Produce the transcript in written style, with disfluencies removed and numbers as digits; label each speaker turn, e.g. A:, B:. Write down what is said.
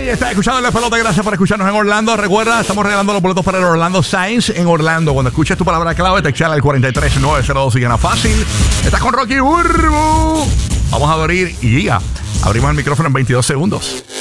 A: Estás escuchando La Pelota. Gracias por escucharnos en Orlando. Recuerda, estamos regalando los boletos para el Orlando Saints en Orlando. Cuando escuches tu palabra clave, texteala al 43902 y gana fácil. Estás con Rocky Burbu. Vamos a abrir y ya. Abrimos el micrófono en 22 segundos.